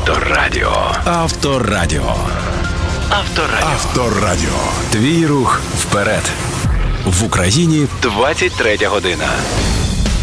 Авторадіо. Авторадіо. Авторадіо. Твій рух вперед. В Україні 23 година.